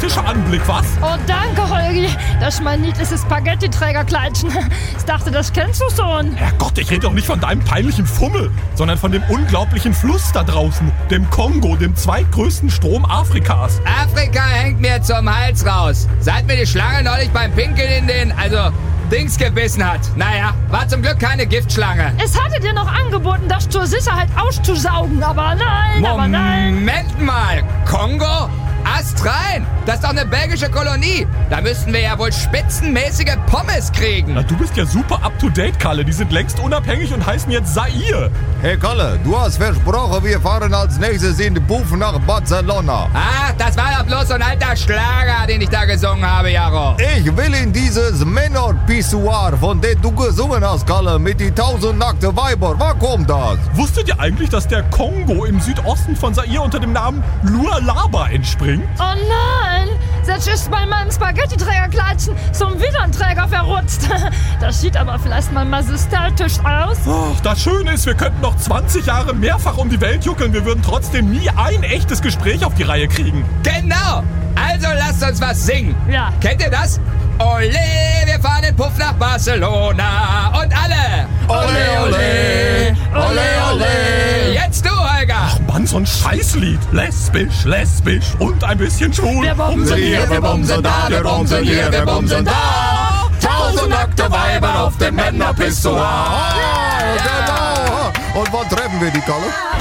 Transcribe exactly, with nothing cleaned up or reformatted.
erotischer Anblick, was? Oh, danke, Holgi. Das ist mein niedliches Spaghetti-Trägerkleidchen. Ich dachte, das kennst du schon. Herrgott, ich rede doch nicht von deinem peinlichen Fummel, sondern von dem unglaublichen Fluss da draußen, dem Kongo, dem zweitgrößten Strom Afrikas. Afrika hängt mir zum Hals raus. Seit mir die Schlange neulich beim Pinkeln in den, also Dings gebissen hat. Naja, war zum Glück keine Giftschlange. Es hatte dir noch angeboten, das zur Sicherheit auszusaugen, aber nein, aber nein. Moment mal, Kongo? Ast rein! Das ist doch eine belgische Kolonie. Da müssten wir ja wohl spitzenmäßige Pommes kriegen. Na, du bist ja super up-to-date, Kalle. Die sind längst unabhängig und heißen jetzt Zaire. Hey Kalle, du hast versprochen, wir fahren als nächstes in den Buff nach Barcelona. Ach, das war doch bloß so ein alter Schlager, den ich da gesungen habe, Jaro. Ich will in dieses Männer-Pissoir, von dem du gesungen hast, Kalle, mit die tausend nackte Weiber. Wann kommt das? Wusstet ihr eigentlich, dass der Kongo im Südosten von Zaire unter dem Namen Lualaba entspringt? Oh nein, das ist bei meinem Spaghetti-Trägerkleidchen zum Widernträger verrutscht. Das sieht aber vielleicht mal majestätisch aus. Oh, das Schöne ist, wir könnten noch zwanzig Jahre mehrfach um die Welt juckeln. Wir würden trotzdem nie ein echtes Gespräch auf die Reihe kriegen. Genau! Also lasst uns was singen. Ja. Kennt ihr das? Ole, wir fahren den Puff nach Barcelona. Und alle. Ole, ole, ole, ole. Jetzt du, Holger. Ach Mann, so ein Scheißlied. Lesbisch, lesbisch und ein bisschen schwul. Wir bumsen hier, wir bumsen da, wir bumsen hier, wir bumsen da. Tausend nackte Weiber auf dem Männerpissoir. Ah, genau. Und wann treffen wir die, Kalle?